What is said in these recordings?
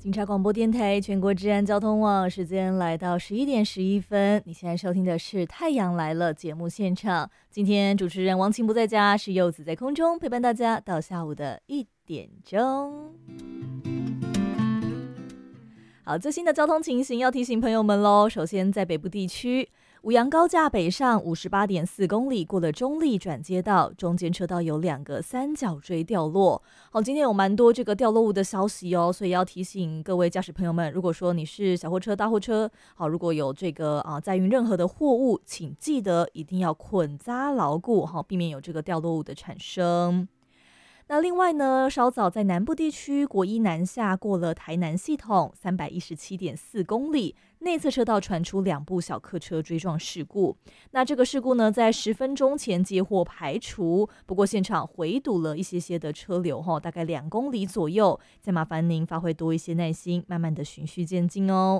警察广播电台全国治安交通网，时间来到11:11，你现在收听的是《太阳来了》节目现场。今天主持人王晴不在家，是柚子在空中陪伴大家到下午的1点钟。好，最新的交通情形要提醒朋友们咯。首先在北部地区，五杨高架北上58.4公里，过了中立转接道，中间车道有2个三角锥掉落。好，今天有蛮多这个掉落物的消息哦，所以要提醒各位驾驶朋友们，如果说你是小货车、大货车，好，如果有这个载运任何的货物，请记得一定要捆扎牢固，好，避免有这个掉落物的产生。那另外呢，稍早在南部地区国一南下过了台南系统317.4公里，内侧车道传出2部小客车追撞事故。那这个事故呢，在10分钟前接获排除，不过现场回堵了一些的车流，大概2公里左右，再麻烦您发挥多一些耐心，慢慢的循序渐进哦。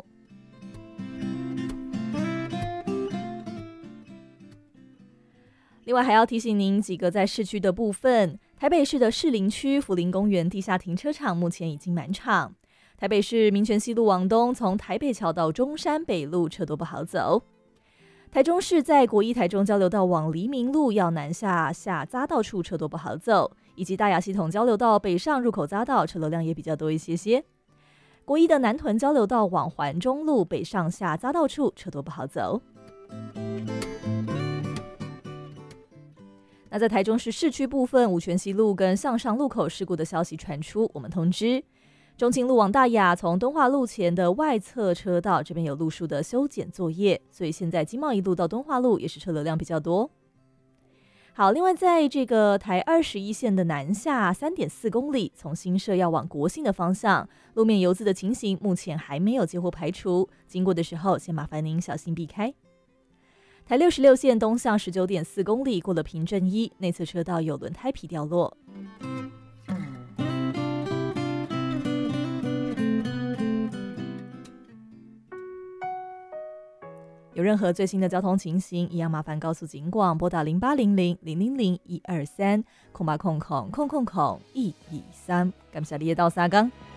另外还要提醒您几个在市区的部分，台北市的士林区福林公园地下停车场目前已经满场。台北市民权西路往东，从台北桥到中山北路车多不好走。台中市在国一台中交流道往黎明路要南下匝道处车多不好走，以及大雅系统交流道北上入口匝道车流量也比较多一些。国一的南屯交流道往环中路北上下匝道处车多不好走。那在台中市市区部分，五权西路跟向上路口事故的消息传出，我们通知中清路往大雅从敦化路前的外侧车道这边有路树的修剪作业，所以现在经贸一路到敦化路也是车流量比较多。好，另外在这个台21线的南下3.4公里，从新社要往国信的方向，路面油渍的情形目前还没有接获排除，经过的时候先麻烦您小心避开。台66线东向19.4公里，过了平镇1，内侧车道有轮胎皮掉落。有任何最新的交通情形，一样麻烦告诉警广，拨打0800-000-123，0800-123。感谢你的到沙冈。